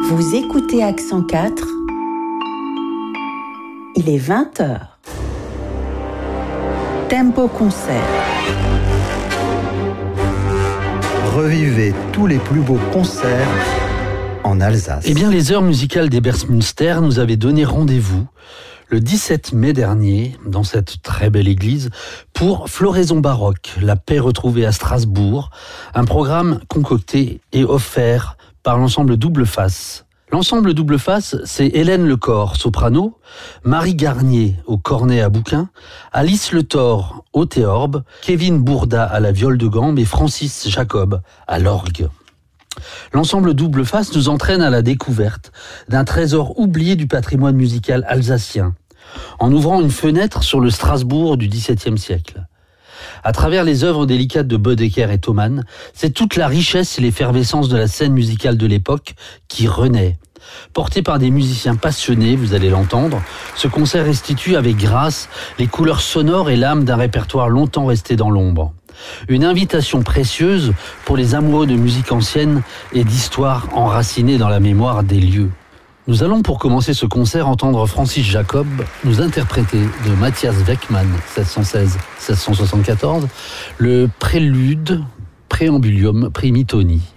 Vous écoutez Accent 4. Il est 20h. Tempo Concert. Revivez tous les plus beaux concerts en Alsace. Eh bien, les heures musicales d'Ebersmünster nous avaient donné rendez-vous le 17 mai dernier, dans cette très belle église, pour Floraison baroque, la paix retrouvée à Strasbourg, un programme concocté et offert par l'ensemble Double Face. L'ensemble Double Face, c'est Hélène Lecor, soprano, Marie Garnier au cornet à bouquin, Alice Le Thor au théorbe, Kevin Bourda à la viole de gambe et Francis Jacob à l'orgue. L'ensemble Double Face nous entraîne à la découverte d'un trésor oublié du patrimoine musical alsacien, en ouvrant une fenêtre sur le Strasbourg du XVIIe siècle. À travers les œuvres délicates de Bodecker et Thomann, c'est toute la richesse et l'effervescence de la scène musicale de l'époque qui renaît. Porté par des musiciens passionnés, vous allez l'entendre, ce concert restitue avec grâce les couleurs sonores et l'âme d'un répertoire longtemps resté dans l'ombre. Une invitation précieuse pour les amoureux de musique ancienne et d'histoire enracinée dans la mémoire des lieux. Nous allons pour commencer ce concert entendre Francis Jacob nous interpréter de Matthias Weckmann 1616-1674 le prélude Préambulium Primitoni.